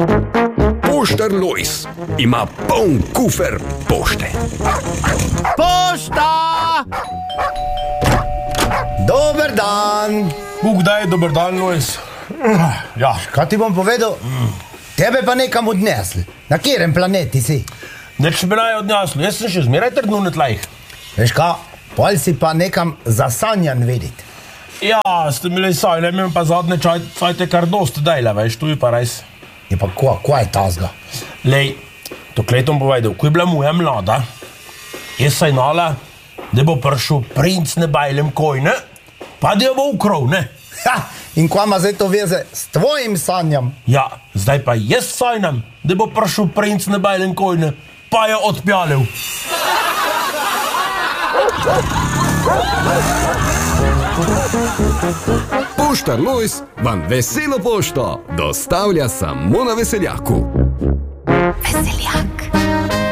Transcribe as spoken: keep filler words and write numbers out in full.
Poštar Lojz ima poln kufer pošte. Pošta! Dober dan. Kdaj je dober dan, Lojz? Ja. Kaj ti bom povedal? Mm. Tebe pa nekam odnesli. Na katerem planeti si? Neč me naj odnesli, jaz sem še zmeraj trdnu na tlajih. Veš kaj, pol si pa nekam zasanjan videti. Ja, ste mi le sanjali, mi pa zadnje čajte kar dosti dajle, veš, tu je pa res. Je pa kva, kva je tazga? Lej, to kletom povedal, ko je bila moja mlada, je sajnala, da bo prišel princ na bajlem kojne, pa da jo bo ukral, ne? Ha, in kva ima zdaj to veze s tvojim sanjam? Ja, zdaj pa jaz sanjam, da bo prišel princ na bajlem kojne, pa jo odpjalil. Poštar Lojz vam veselo pošto dostavlja samo na Veseljaku. Veseljak.